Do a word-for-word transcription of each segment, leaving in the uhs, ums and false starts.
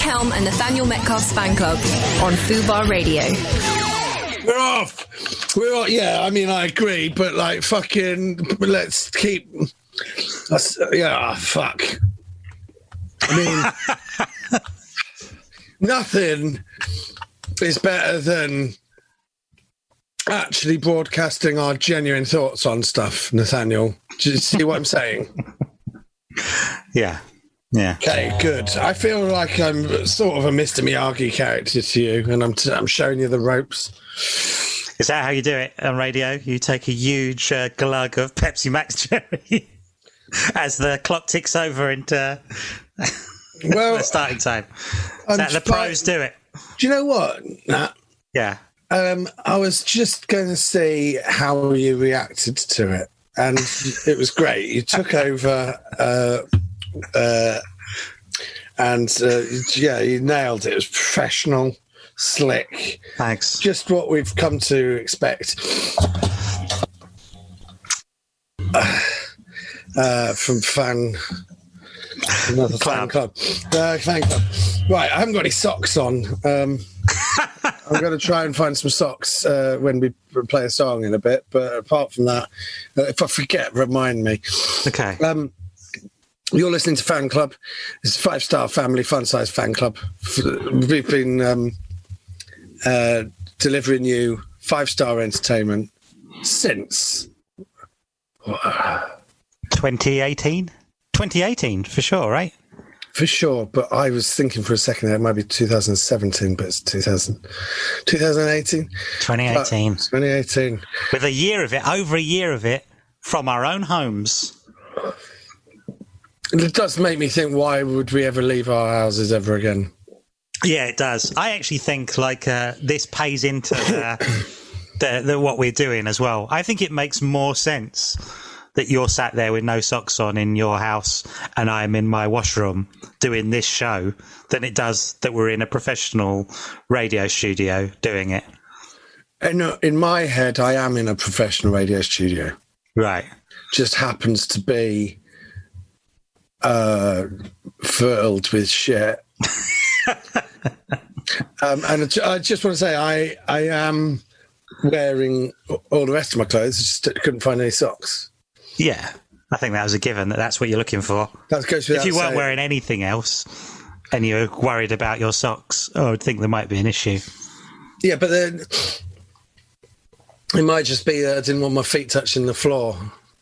Helm and Nathaniel Metcalf's fan club on Fubar Radio. We're off. We're off. Yeah, I mean, I agree, but like, fucking, let's keep. Let's, yeah, fuck. I mean, nothing is better than actually broadcasting our genuine thoughts on stuff, Nathaniel. Do you see what I'm saying? Yeah. Yeah. Okay, good. I feel like I'm sort of a Mister Miyagi character to you, and I'm, t- I'm showing you the ropes. Is that how you do it on radio? You take a huge uh, glug of Pepsi Max Cherry as the clock ticks over into well, the starting time. Is I'm that the sp- pros do it? Do you know what, Nat? Yeah. Um, I was just going to see how you reacted to it, and it was great. You took over, uh, uh, and uh, yeah, you nailed it. It was professional, slick. Thanks. Just what we've come to expect uh, uh, from fan. Another fan club. Uh, fan club. Right, I haven't got any socks on. Um, I'm going to try and find some socks uh, when we play a song in a bit. But apart from that, uh, if I forget, remind me. Okay. Um, you're listening to Fan Club. It's a five-star family, fun-sized fan club. We've been um, uh, delivering you five-star entertainment since twenty eighteen? twenty eighteen, for sure, right? For sure, but I was thinking for a second that it might be two thousand seventeen, but it's two thousand, twenty eighteen. twenty eighteen. Uh, twenty eighteen. With a year of it, over a year of it, from our own homes. It does make me think, why would we ever leave our houses ever again? Yeah, it does. I actually think like uh, this pays into the, the, the what we're doing as well. I think it makes more sense that you're sat there with no socks on in your house and I'm in my washroom doing this show than it does that we're in a professional radio studio doing it. And in my head, I am in a professional radio studio. Right. Just happens to be uh, filled with shit. um, and I just want to say, I, I am wearing all the rest of my clothes. I just couldn't find any socks. Yeah, I think that was a given, that that's what you're looking for. That goes if you weren't saying. wearing anything else and you're worried about your socks, oh, I would think there might be an issue. Yeah, but then it might just be that I didn't want my feet touching the floor.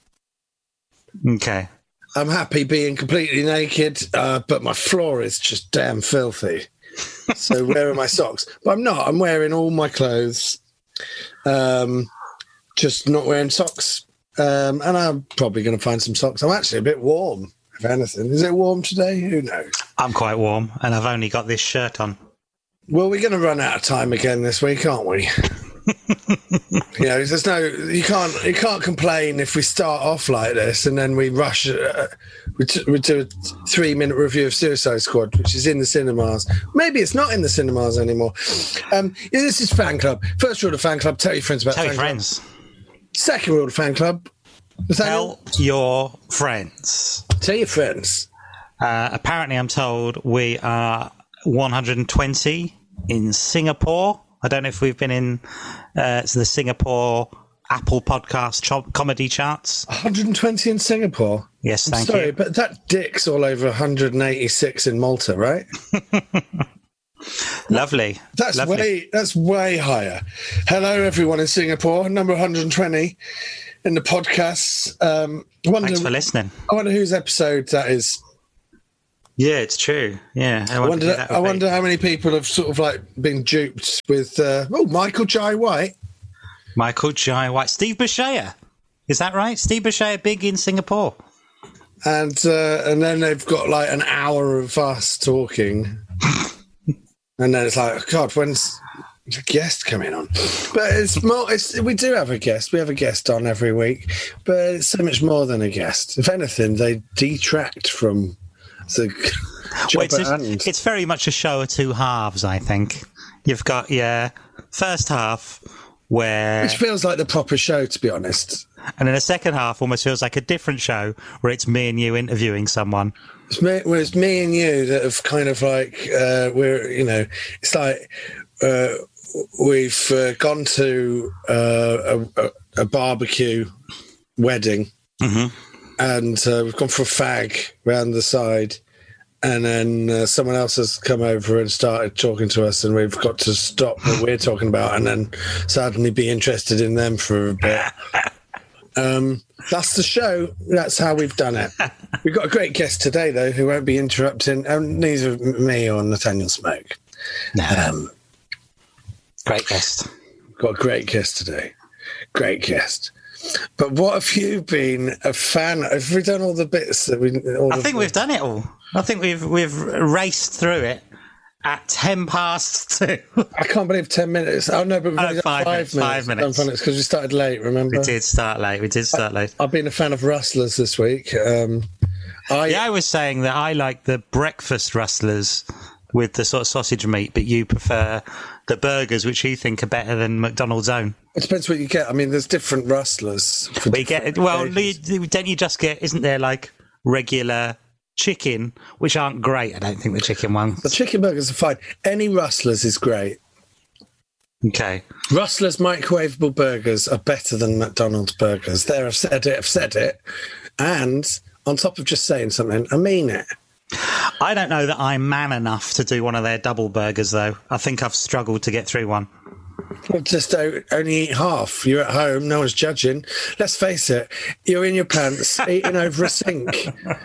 Okay. I'm happy being completely naked, uh, but my floor is just damn filthy. So where are my socks? But I'm not. I'm wearing all my clothes, um, just not wearing socks. Um, and I'm probably going to find some socks. I'm actually a bit warm, if anything. Is it warm today? Who knows? I'm quite warm, and I've only got this shirt on. Well, we're going to run out of time again this week, aren't we? You know, there's no, you can't, you can't complain if we start off like this and then we rush. Uh, we, t- we do a three-minute review of Suicide Squad, which is in the cinemas. Maybe it's not in the cinemas anymore. Um, yeah, this is Fan Club. First rule of Fan Club: tell your friends about. Tell Fan your friends. Club. Second rule of Fan Club: tell your friends. Tell your friends. Uh, apparently, I'm told we are one hundred twenty in Singapore. I don't know if we've been in uh, the Singapore Apple Podcast ch- comedy charts. one hundred twenty in Singapore? Yes, I'm thank sorry, you. but that dick's all over one hundred eighty-six in Malta, right? Lovely. That's Lovely. way that's way higher. Hello, everyone in Singapore, number one hundred twenty in the podcast. Um, I wonder, Thanks for listening. I wonder whose episode that is. Yeah, it's true. Yeah, I wonder. who that would I be. wonder how many people have sort of like been duped with. Uh, oh, Michael Jai White. Michael Jai White, Steve Bashea. Is that right? Steve Bashea, big in Singapore. And uh, and then they've got like an hour of us talking, and then it's like, oh, God, when's the guest coming on? But it's more. It's, we do have a guest. We have a guest on every week, but it's so much more than a guest. If anything, they detract from the job Well, it's, at a, hand. it's very much a show of two halves, I think. You've got your first half where... Which feels like the proper show, to be honest. And then the second half almost feels like a different show where it's me and you interviewing someone. It's me, well, it's me and you that have kind of like, uh, we're, you know, it's like uh, we've uh, gone to uh, a, a barbecue wedding Mm-hmm. and uh, we've gone for a fag round the side. And then uh, someone else has come over and started talking to us, and we've got to stop what we're talking about and then suddenly be interested in them for a bit. Um, that's the show. That's how we've done it. We've got a great guest today, though, who won't be interrupting um, neither me or Nathaniel Smoke. No. Um, Great guest. got a great guest today. Great guest. But what have you been a fan of? Have we done all the bits that we... All I think the, we've done it all. I think we've we've raced through it at ten past two. I can't believe ten minutes. Oh, no, but we've Oh, only done five five, minutes, minutes. five minutes. Done because we started late, remember? We did start late. We did start late. I've been a fan of Rustlers this week. Um, I, Yeah, I was saying that I like the breakfast rustlers with the sort of sausage meat, but you prefer the burgers, which you think are better than McDonald's own. It depends what you get. I mean, there's different Rustlers. for We different get well. occasions. you- Don't you just get? Isn't there like regular chicken, which aren't great? I don't think the chicken ones. The chicken burgers are fine. Any Rustlers is great. Okay. Rustlers microwavable burgers are better than McDonald's burgers. There, I've said it. I've said it. And on top of just saying something, I mean it. I don't know that I'm man enough to do one of their double burgers, though. I think I've struggled to get through one. Well, just don't, only eat half. You're at home. No one's judging. Let's face it. You're in your pants, eating over a sink.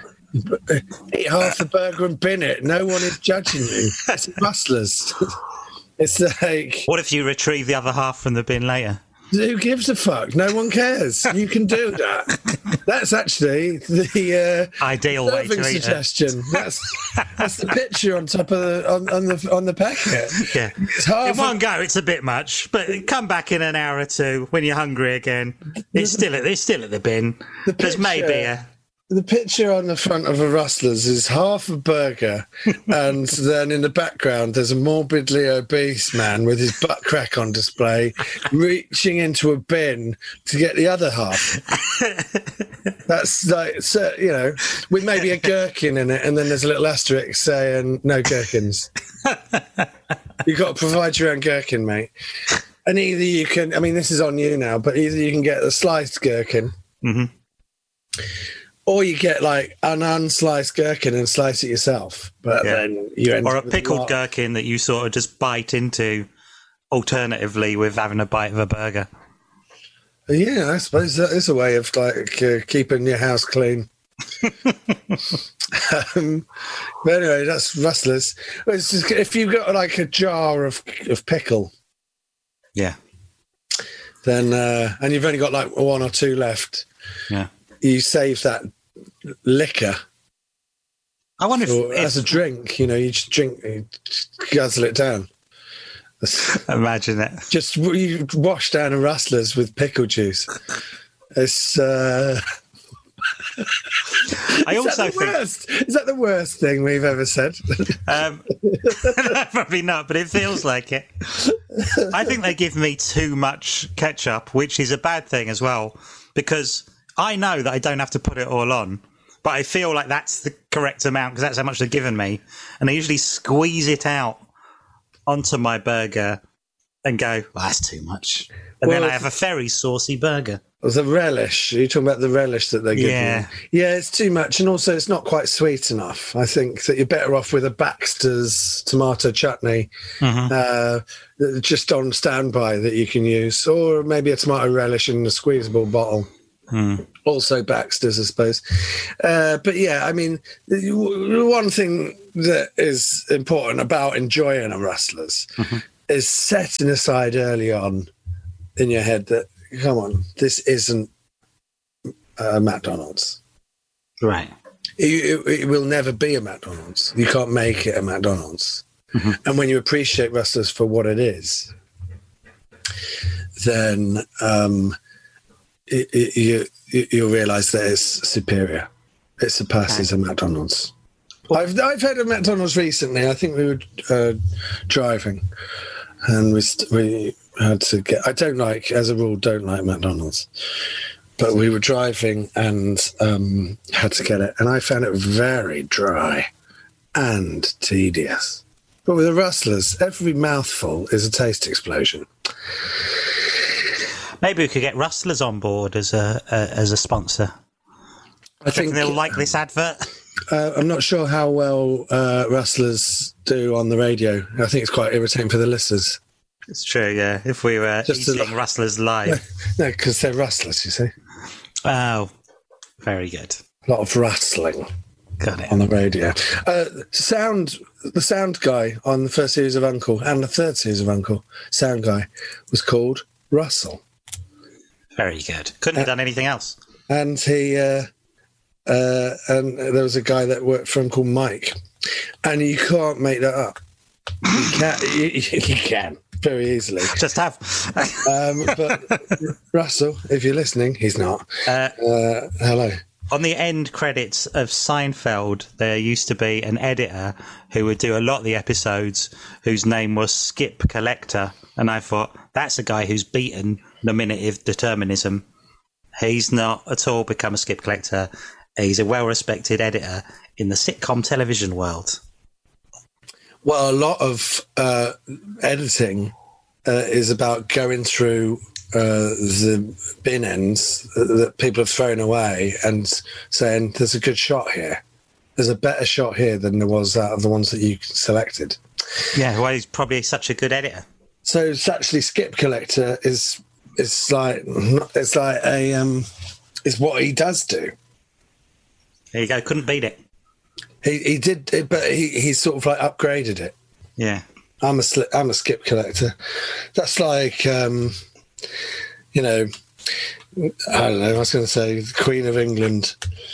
Eat half the burger and bin it. No one is judging you. It's Rustlers. It's like, What if you retrieve the other half from the bin later? who gives a fuck? No one cares. You can do that. That's actually the uh, Ideal way serving to eat it. suggestion. That's that's the picture on top of the on, on the on the packet. Yeah. It's half. In one go, it's a bit much, but come back in an hour or two when you're hungry again. It's still at it's still at the bin. The There's maybe picture- a The picture on the front of a Rustlers is half a burger, and then in the background there's a morbidly obese man with his butt crack on display, reaching into a bin to get the other half. That's like, so, you know, with maybe a gherkin in it, and then there's a little asterisk saying no gherkins. You've got to provide your own gherkin, mate. And either you can, I mean, this is on you now, but either you can get the sliced gherkin. Mhm. Or you get like an unsliced gherkin and slice it yourself, but Yeah. then you end or a up with pickled lot- gherkin that you sort of just bite into. Alternatively, with having a bite of a burger. Yeah, I suppose that is a way of like uh, keeping your house clean. um, but anyway, that's Rustlers. Well, it's just, if you've got like a jar of of pickle, Yeah, then uh, and you've only got like one or two left, yeah. you save that liquor I wonder if, or if as a drink. You know, you just drink, you just guzzle it down. That's- imagine it. Just you wash down a Rustlers with pickle juice. It's. Uh, I is also that the think worst? Is that the worst thing we've ever said? um, probably not, but it feels like it. I think they give me too much ketchup, which is a bad thing as well, because I know that I don't have to put it all on, but I feel like that's the correct amount because that's how much they've given me, and I usually squeeze it out onto my burger and go, well, that's too much. And Well, then I have a very saucy burger. The relish. You're talking about the relish that they give Yeah. you. Yeah, it's too much, and also it's not quite sweet enough. I think that you're better off with a Baxter's tomato chutney, Mm-hmm. uh, just on standby that you can use, or maybe a tomato relish in a squeezable bottle. Mm. Also Baxter's, I suppose. Uh, but yeah, I mean, the one thing that is important about enjoying a Rustlers Mm-hmm. is setting aside early on in your head that, come on, this isn't uh, McDonald's. Right. It, it, it will never be a McDonald's. You can't make it a McDonald's. Mm-hmm. And when you appreciate Rustlers for what it is, then um, it, it, you, you'll realise that it's superior. It surpasses a McDonald's. I've, I've had a McDonald's recently. I think we were uh, driving and we, st- we had to get... I don't like, as a rule, don't like McDonald's. but we were driving and um, had to get it, and I found it very dry and tedious. But with the Rustlers, every mouthful is a taste explosion. Maybe we could get Rustlers on board as a, a as a sponsor. I think they'll like this advert. Uh, I'm not sure how well uh, Rustlers do on the radio. I think it's quite irritating for the listeners. It's true, yeah. If we were Just eating lo- Rustlers live. No, because they're Rustlers, you see. Oh, very good. A lot of rustling. Got it. On the radio. Uh, sound, the sound guy on the first series of Uncle and the third series of Uncle, sound guy, was called Russell. Very good. Couldn't have uh, done anything else. And he, uh, uh, and there was a guy that worked for him called Mike, and you can't make that up. You can, you, you can very easily. Just have. um, but Russell, if you're listening, he's not. Uh, uh, hello. On the end credits of Seinfeld, there used to be an editor who would do a lot of the episodes whose name was Skip Collector. And I thought, that's a guy who's beaten nominative determinism. He's not at all become a Skip Collector. He's a well-respected editor in the sitcom television world. Well, a lot of uh, editing uh, is about going through Uh, the bin ends that people have thrown away and saying there's a good shot here, there's a better shot here than there was out of the ones that you selected. Yeah, well, he's probably such a good editor. So it's actually Skip Collector is it's like it's like a um it's what he does do. There you go, couldn't beat it. He he did it, but he he sort of like upgraded it. Yeah, I'm a I'm a Skip Collector. That's like um you know, I don't know, I was going to say the Queen of England.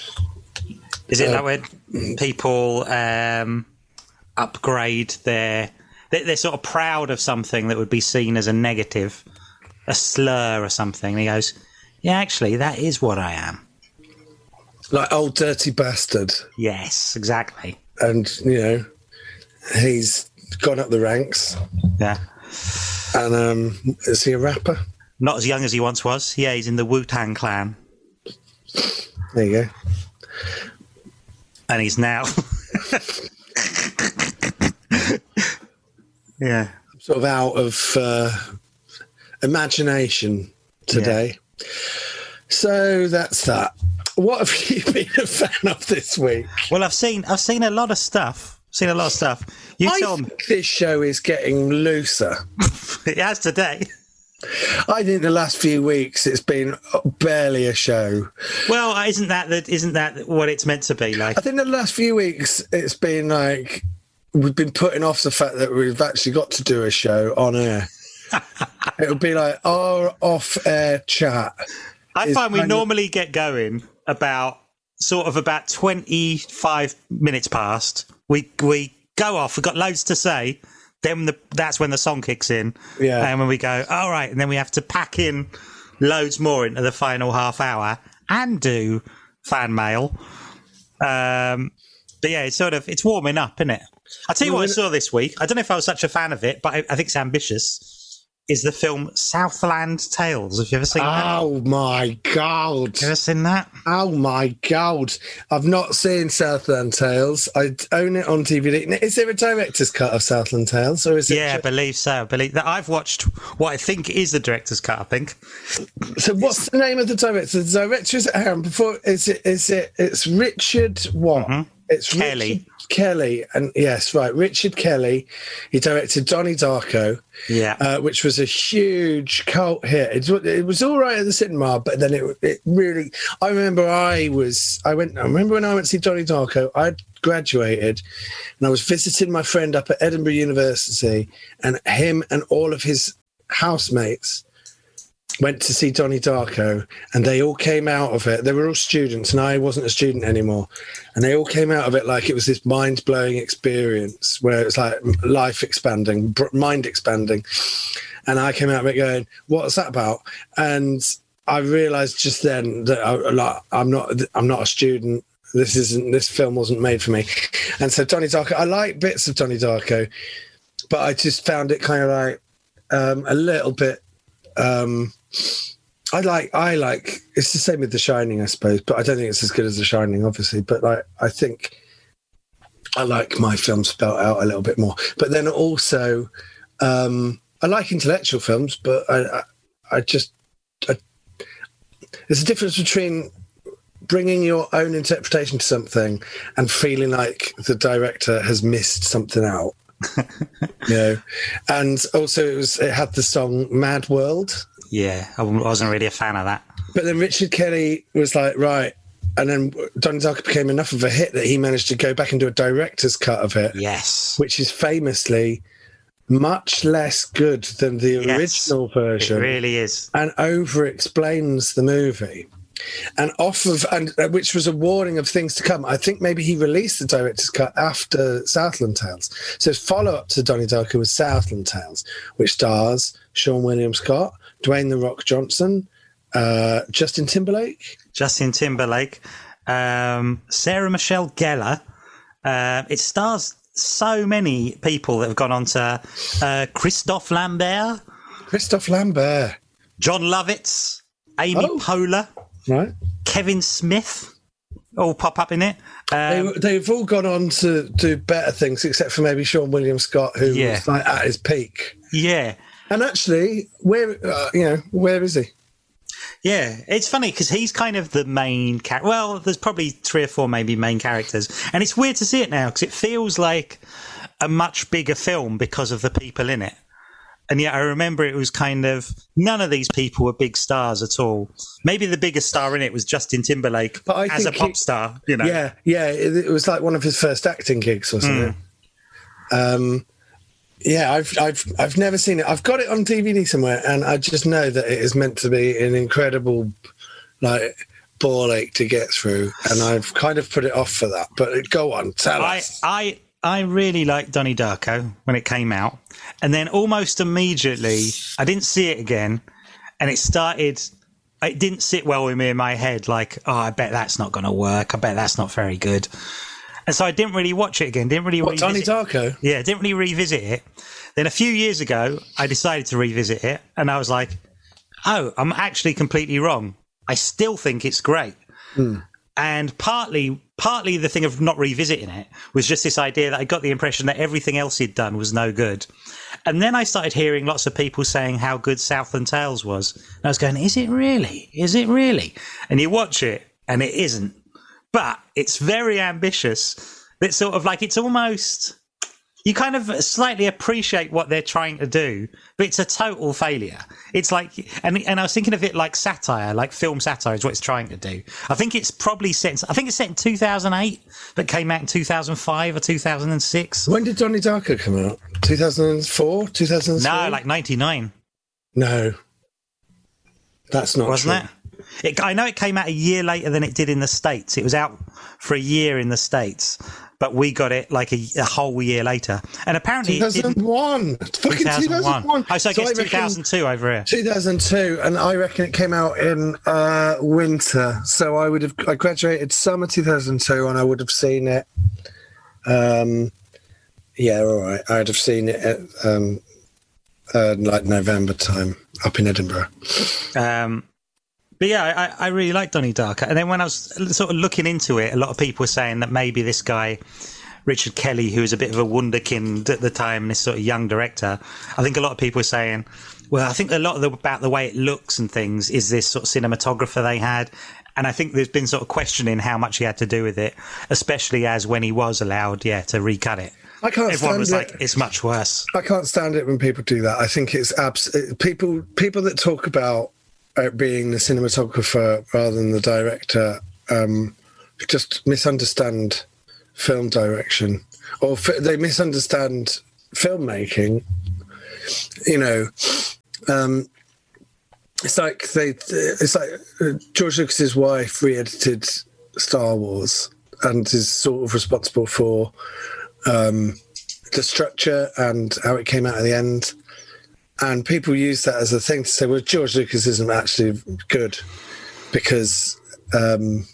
Is it uh, that when mm. people um, upgrade their... They're sort of proud of something that would be seen as a negative, a slur or something. And he goes, yeah, actually, that is what I am. Like old dirty bastard. Yes, exactly. And, you know, he's gone up the ranks. Yeah. And um, is he a rapper? Not as young as he once was. Yeah, he's in the Wu-Tang Clan. There you go. And he's now... yeah. Sort of out of uh, imagination today. Yeah. So that's that. What have you been a fan of this week? Well, I've seen I've seen a lot of stuff. Seen a lot of stuff. You I tell think me. This show is getting looser. It has today. I think the last few weeks it's been barely a show. Well, isn't that the, isn't that what it's meant to be like? I think the last few weeks it's been like we've been putting off the fact that we've actually got to do a show on air. It would be like our off-air chat. I find we normally of... get going about sort of about twenty-five minutes past. We we go off. We've got loads to say. Then the, that's when the song kicks in. Yeah. And when we go, all right, and then we have to pack in loads more into the final half hour and do fan mail. Um, but yeah, it's sort of, it's warming up, isn't it? I'll tell you what I saw this week. I don't know if I was such a fan of it, but I, I think it's ambitious. Is the film Southland Tales. Have you ever seen that? Oh, my God. Have you ever seen that? Oh, my God. I've not seen Southland Tales. I own it on D V D. Is there a director's cut of Southland Tales? Or is it yeah, I believe so. I believe that. I've watched what I think is the director's cut, I think. So what's the name of the director? The director is Aaron. Before, is it, is it, it's Richard what? Mm-hmm. It's Kelly. Richard Kelly, and yes, right, Richard Kelly. He directed Donnie Darko, yeah, uh, which was a huge cult hit. It, it was all right at the cinema, but then it, it really. I remember I was, I went. I remember when I went to see Donnie Darko. I'd graduated, and I was visiting my friend up at Edinburgh University, and him and all of his housemates went to see Donnie Darko, and they all came out of it. They were all students, and I wasn't a student anymore. And they all came out of it like it was this mind-blowing experience where it's like life expanding, mind expanding. And I came out of it going, what's that about? And I realised just then that I, like, I'm not, I'm not a student. This isn't. This film wasn't made for me. And so Donnie Darko, I like bits of Donnie Darko, but I just found it kind of like um, a little bit. Um, I like, I like, it's the same with The Shining, I suppose, but I don't think it's as good as The Shining, obviously. But like, I think I like my films spelt out a little bit more. But then also, um, I like intellectual films, but I, I, I just, I, there's a difference between bringing your own interpretation to something and feeling like the director has missed something out. You know, and also it was it had the song Mad World. Yeah, I wasn't really a fan of that. But then Richard Kelly was like, right, and then Donnie Darko became enough of a hit that he managed to go back and do a director's cut of it. Yes, which is famously much less good than the yes, original version. It really is, and over explains the movie. And off of, and uh, which was a warning of things to come. I think maybe he released the director's cut after Southland Tales. So his follow-up to Donnie Darko was Southland Tales, which stars Sean William Scott, Dwayne The Rock Johnson, uh, Justin Timberlake. Justin Timberlake, um, Sarah Michelle Gellar. Uh, it stars so many people that have gone on to uh, Christophe Lambert. Christophe Lambert. John Lovitz, Amy Oh. Poehler. Right. Kevin Smith all pop up in it. Um, they, they've all gone on to do better things, except for maybe Sean William Scott, who Yeah. was like at his peak. yeah. And actually, where uh, you know, where is he? Yeah, it's funny because he's kind of the main character. Well, there's probably three or four maybe main characters. And it's weird to see it now because it feels like a much bigger film because of the people in it. And yet I remember it was kind of, none of these people were big stars at all. Maybe the biggest star in it was Justin Timberlake But I as a think pop he- star, you know. Yeah, yeah. It, it was like one of his first acting gigs, wasn't it? Um, yeah, I've I've I've never seen it. I've got it on D V D somewhere, and I just know that it is meant to be an incredible, like, ball ache to get through, and I've kind of put it off for that. But go on, tell I, us. I I really liked Donnie Darko when it came out, and then almost immediately I didn't see it again, and it started. It didn't sit well with me in my head. Like, oh, I bet that's not going to work. I bet that's not very good. And so I didn't really watch it again. Didn't really. What, Donnie revisit- Darko? Yeah, didn't really revisit it. Then a few years ago, I decided to revisit it, and I was like, oh, I'm actually completely wrong. I still think it's great. And partly, partly the thing of not revisiting it was just this idea that I got the impression that everything else he'd done was no good. And then I started hearing lots of people saying how good Southland Tales was. And I was going, is it really? Is it really? And you watch it, and it isn't. But it's very ambitious. It's sort of like, it's almost, you kind of slightly appreciate what they're trying to do, but it's a total failure. It's like, and and I was thinking of it like satire, like film satire is what it's trying to do. I think it's probably set, in, I think it's set in two thousand eight, but came out in two thousand five or two thousand six. When did Donnie Darko come out? two thousand four, two thousand three? No, like ninety-nine. No, that's not Wasn't true. it? It, I know it came out a year later than it did in the States. It was out for a year in the States, but we got it like a, a whole year later. And apparently it didn't- two thousand one. Fucking two thousand one. Oh, so I guess reckon two thousand two over here. two thousand two, and I reckon it came out in uh, winter. So I would have, I graduated summer two thousand two, and I would have seen it. Um, yeah, all right. I'd have seen it at um, uh, like November time up in Edinburgh. Um, but yeah, I, I really like Donnie Darko. And then when I was sort of looking into it, a lot of people were saying that maybe this guy, Richard Kelly, who was a bit of a wunderkind at the time, this sort of young director, I think a lot of people were saying, well, I think a lot of the, about the way it looks and things is this sort of cinematographer they had. And I think there's been sort of questioning how much he had to do with it, especially as when he was allowed, yeah, to recut it. I can't Everyone stand was it. like, it's much worse. I can't stand it when people do that. I think it's abs- people people that talk about it being the cinematographer rather than the director um, just misunderstand film direction, or f- they misunderstand filmmaking. You know, um, it's like they. It's like uh, George Lucas's wife re-edited Star Wars and is sort of responsible for um, the structure and how it came out at the end. And people use that as a thing to say, well, George Lucas isn't actually good because um,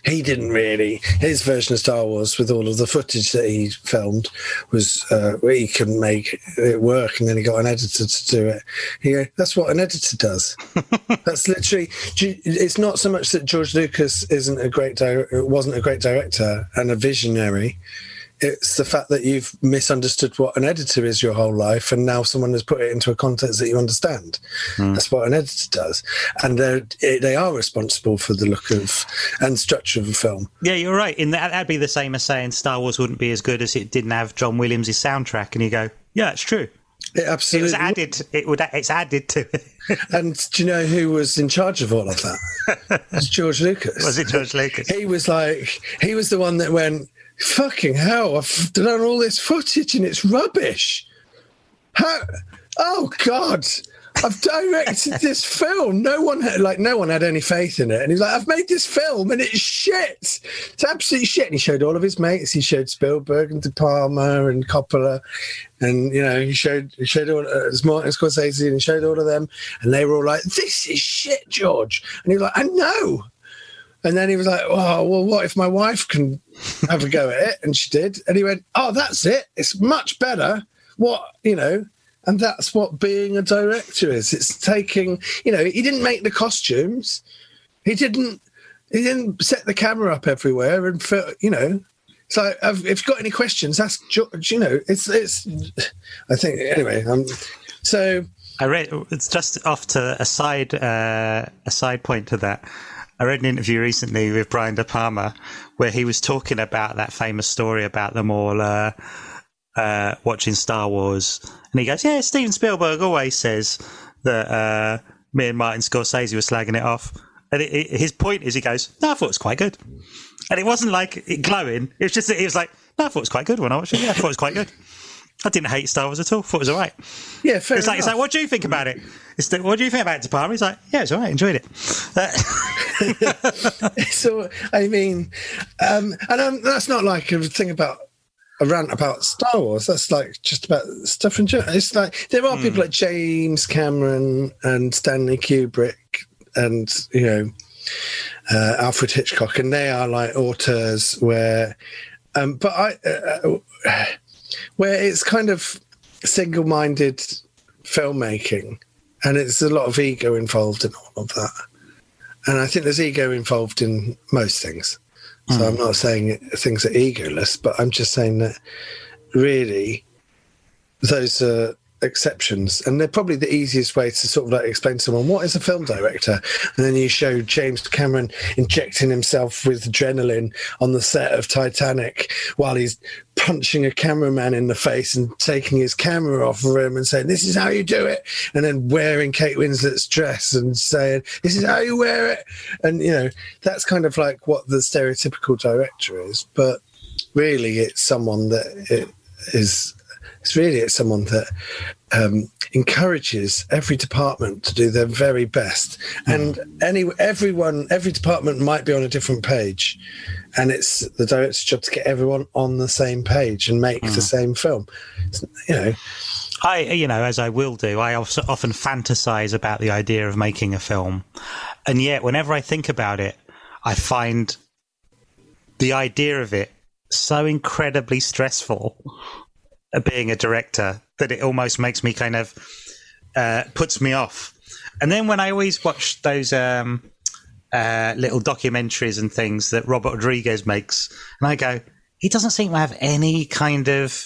he didn't really. His version of Star Wars, with all of the footage that he filmed, was uh, he couldn't make it work, and then he got an editor to do it. He go, that's what an editor does. That's literally. It's not so much that George Lucas isn't a great di- wasn't a great director and a visionary. It's the fact that you've misunderstood what an editor is your whole life, and now someone has put it into a context that you understand. Mm. That's what an editor does. And they are responsible for the look of and structure of a film. Yeah, you're right. In that, that'd be the same as saying Star Wars wouldn't be as good as it didn't have John Williams' soundtrack. And you go, yeah, it's true. It absolutely. It was added. It would. It's added to it. And do you know who was in charge of all of that? It was George Lucas. Was it George Lucas? He was like, he was the one that went, fucking hell, I've done all this footage and it's rubbish. How? Oh God, I've directed this film. No one had, like, no one had any faith in it. And he's like, I've made this film and it's shit. It's absolutely shit. And he showed all of his mates. He showed Spielberg and De Palma and Coppola. And, you know, he showed, he showed all, uh, Martin Scorsese, and he showed all of them. And they were all like, this is shit, George. And he was like, I know. And then he was like, oh, well, what if my wife can have a go at it? And she did. And he went, oh, that's it. It's much better. What, you know, and that's what being a director is. It's taking, you know, he didn't make the costumes. He didn't, he didn't set the camera up everywhere. And, for, you know, so if you've got any questions, ask George, you know, it's, it's, I think, anyway, um, so. I read, it's just off to a side, uh, a side point to that. I read an interview recently with Brian De Palma where he was talking about that famous story about them all uh, uh, watching Star Wars. And he goes, yeah, Steven Spielberg always says that uh, me and Martin Scorsese were slagging it off. And it, it, his point is, he goes, no, I thought it was quite good. And it wasn't like it glowing. It was just that he was like, no, I thought it was quite good when I watched it. Yeah, I thought it was quite good. I didn't hate Star Wars at all. Thought it was all right. Yeah, fair it's like, it's like, what do you think about it? It's the, what do you think about it, De Palma? He's like, yeah, it's all right. Enjoyed it. Uh, so, I mean, um, and um, that's not like a thing about a rant about Star Wars. That's like just about stuff in general. It's like there are mm. people like James Cameron and Stanley Kubrick and, you know, uh, Alfred Hitchcock, and they are like auteurs where, um, but I, uh, uh, where it's kind of single-minded filmmaking, and it's a lot of ego involved in all of that. And I think there's ego involved in most things. So mm. I'm not saying things are egoless, but I'm just saying that really those are exceptions. And they're probably the easiest way to sort of like explain to someone, what is a film director? And then you show James Cameron injecting himself with adrenaline on the set of Titanic while he's punching a cameraman in the face and taking his camera off of him and saying, this is how you do it. And then wearing Kate Winslet's dress and saying, this is how you wear it. And, you know, that's kind of like what the stereotypical director is. But really it's someone that it is... It's really it's someone that um, encourages every department to do their very best, and any everyone every department might be on a different page, and it's the director's job to get everyone on the same page and make mm. the same film. It's, you know, I you know as I will do, I also often fantasize about the idea of making a film, and yet whenever I think about it, I find the idea of it so incredibly stressful. Being a director, that it almost makes me kind of uh, puts me off. And then when I always watch those um, uh, little documentaries and things that Robert Rodriguez makes, and I go, he doesn't seem to have any kind of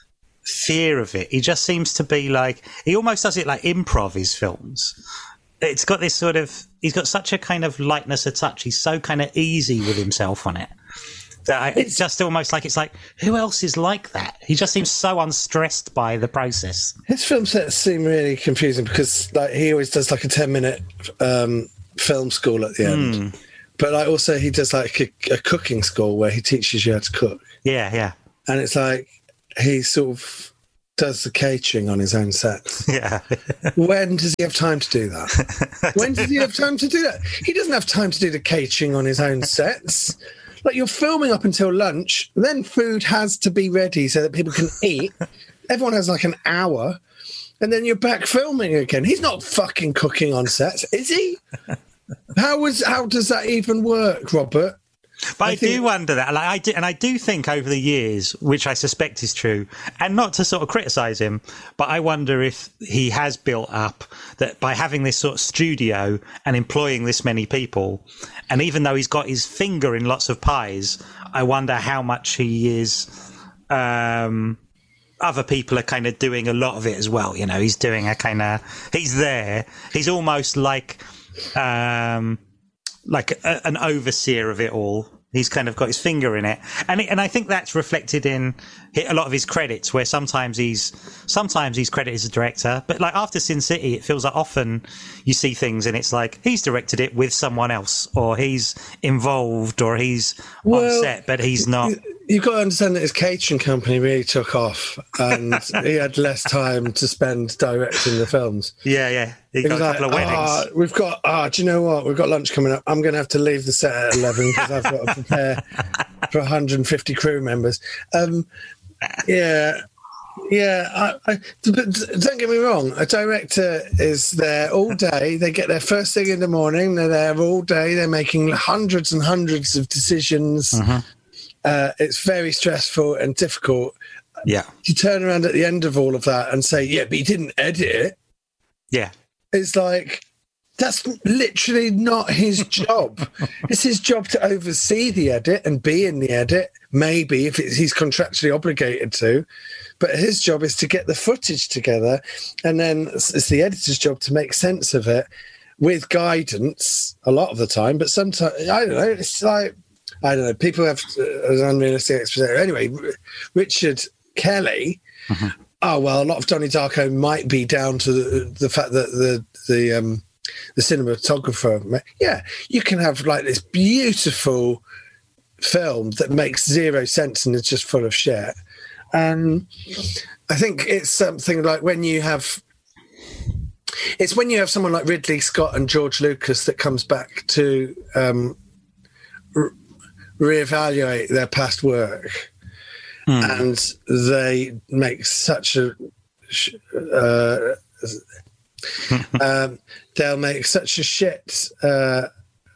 fear of it. He just seems to be like, he almost does it like improv, his films. It's got this sort of, he's got such a kind of lightness of touch. He's so kind of easy with himself on it. That it's just almost like it's like, who else is like that? He just seems so unstressed by the process. His film sets seem really confusing because like he always does like a ten minute um, film school at the end. Mm. But like also he does like a, a cooking school where he teaches you how to cook. Yeah, yeah. And it's like he sort of does the catering on his own sets. Yeah. When does he have time to do that? When does he have time to do that? He doesn't have time to do the catering on his own sets. Like, you're filming up until lunch, then food has to be ready so that people can eat. Everyone has like an hour, and then you're back filming again. He's not fucking cooking on sets, is he? How was? How does that even work, Robert? But I, I do think- wonder that, like I do, and I do think over the years, which I suspect is true, and not to sort of criticise him, but I wonder if he has built up that by having this sort of studio and employing this many people, and even though he's got his finger in lots of pies, I wonder how much he is. Um, other people are kind of doing a lot of it as well. You know, he's doing a kind of, he's there. He's almost like, um, like a, an overseer of it all. He's kind of got his finger in it. And it, and I think that's reflected in a lot of his credits, where sometimes he's, sometimes he's credited as a director, but like after Sin City, it feels like often you see things and it's like he's directed it with someone else, or he's involved, or he's Well, on set, but he's not. You've got to understand that his catering company really took off, and he had less time to spend directing the films. Yeah, yeah. He He got was a like, couple of weddings. "Ah, we've got, ah, do you know what? We've got lunch coming up. I'm going to have to leave the set at eleven because I've got to prepare for one hundred fifty crew members. Um, yeah, yeah. I, I, but don't get me wrong. A director is there all day. They get there first thing in the morning. They're there all day. They're making hundreds and hundreds of decisions. Mm-hmm. Uh, it's very stressful and difficult. Yeah, You turn around at the end of all of that and say, yeah, but he didn't edit it. yeah. It's like, that's literally not his job. It's his job to oversee the edit and be in the edit, maybe, if it's, he's contractually obligated to. But his job is to get the footage together, and then it's it's the editor's job to make sense of it with guidance a lot of the time. But sometimes, I don't know, it's like, I don't know, people have uh, an unrealistic expectation. Anyway, R- Richard Kelly, Mm-hmm. oh, well, a lot of Donnie Darko might be down to the, the fact that the, the, um, the cinematographer, yeah, you can have like this beautiful film that makes zero sense and is just full of shit. And I think it's something like when you have, it's when you have someone like Ridley Scott and George Lucas that comes back to um, re- reevaluate their past work, mm. and they make such a uh, um, they'll make such a shit uh,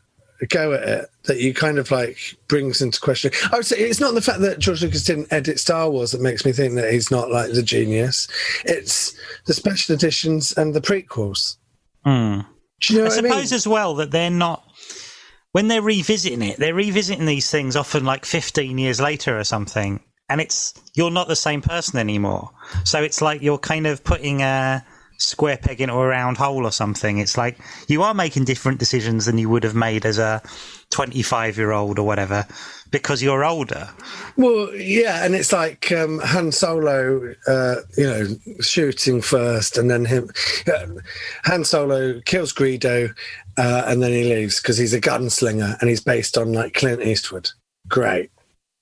go at it that you kind of like brings into question. I would say it's not the fact that George Lucas didn't edit Star Wars that makes me think that he's not like the genius. It's the special editions and the prequels. Mm. Do you know I what suppose I mean? as well that they're not, when they're revisiting it, they're revisiting these things often like fifteen years later or something, and it's, you're not the same person anymore. So it's like you're kind of putting a square peg into a round hole or something. It's like you are making different decisions than you would have made as a twenty-five year old or whatever, because you're older. Well, yeah, and it's like um, Han Solo, uh, you know, shooting first, and then him. Uh, Han Solo kills Greedo, uh, and then he leaves because he's a gunslinger, and he's based on like Clint Eastwood. Great.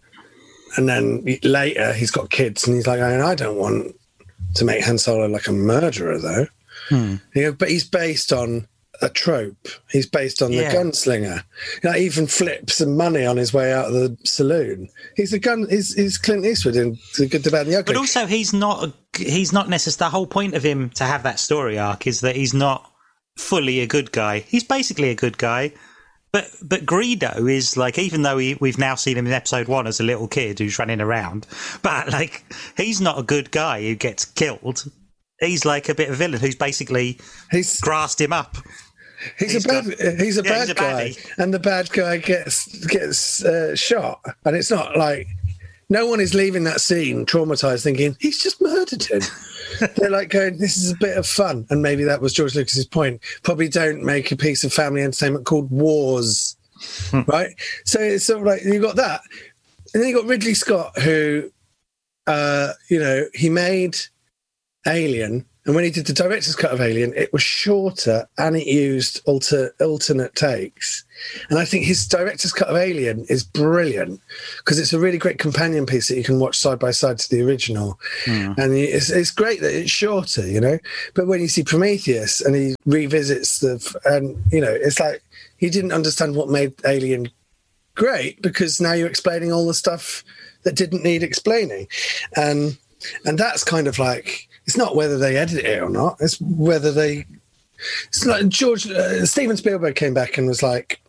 And then later he's got kids, and he's like, I don't want to make Han Solo like a murderer, though. Hmm. You know, but he's based on a trope. He's based on Yeah. the gunslinger. You know, he even flips some money on his way out of the saloon. He's a gun. He's, he's Clint Eastwood in The Good, the Bad, and the Ugly. But also, he's not. A, he's not necessarily. The whole point of him to have that story arc is that he's not fully a good guy. He's basically a good guy. But but Greedo is like, even though he, we've now seen him in episode one as a little kid who's running around, but like he's not a good guy who gets killed. He's like a bit of a villain who's basically he's grassed him up. he's, he's a bad got- he's a yeah, bad he's a guy, baddie. and the bad guy gets gets uh, shot, and it's not like no one is leaving that scene traumatized, thinking he's just murdered him. They're like going, this is a bit of fun. And maybe that was George Lucas's point. Probably don't make a piece of family entertainment called Wars, right? So it's sort of like, you got that. And then you got Ridley Scott, who, uh, you know, he made Alien. And when he did the director's cut of Alien, it was shorter and it used alter, alternate takes. And I think his director's cut of Alien is brilliant because it's a really great companion piece that you can watch side by side to the original. Mm. And it's, it's great that it's shorter, you know. But when you see Prometheus and he revisits the, and, you know, it's like he didn't understand what made Alien great because now you're explaining all the stuff that didn't need explaining. And, and that's kind of like, it's not whether they edit it or not. It's whether they. It's like George uh, Steven Spielberg came back and was like,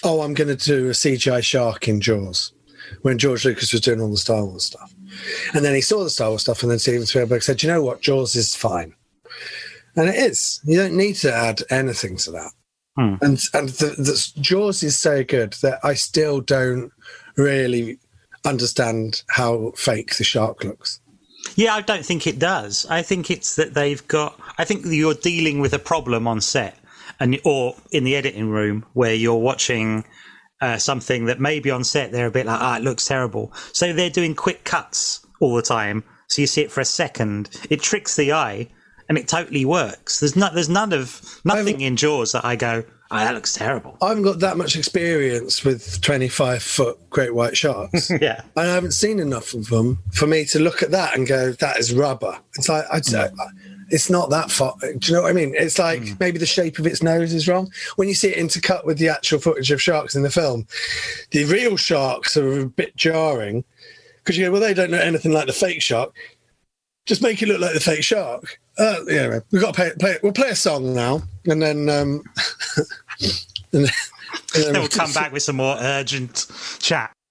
oh, I'm going to do a C G I shark in Jaws, when George Lucas was doing all the Star Wars stuff. And then he saw the Star Wars stuff, and then Steven Spielberg said, you know what, Jaws is fine. And it is. You don't need to add anything to that. Hmm. And and the, the, Jaws is so good that I still don't really understand how fake the shark looks. Yeah, I don't think it does. I think it's that they've got... I think you're dealing with a problem on set, and or in the editing room where you're watching uh, something that maybe on set they're a bit like, ah, it looks terrible. So they're doing quick cuts all the time. So you see it for a second. It tricks the eye, and it totally works. There's not, there's none of nothing in Jaws that I go, oh, that looks terrible. I haven't got that much experience with twenty-five foot great white sharks. Yeah, I haven't seen enough of them for me to look at that and go, that is rubber. It's like I'd say, mm. it's not that far. Do you know what I mean? It's like mm. maybe the shape of its nose is wrong. When you see it intercut with the actual footage of sharks in the film, the real sharks are a bit jarring because you go, well, they don't look anything like the fake shark. Just make it look like the fake shark. Uh, yeah, we've got to play, play. We'll play a song now, and then, um, and then, and then we'll come back with some more urgent chat.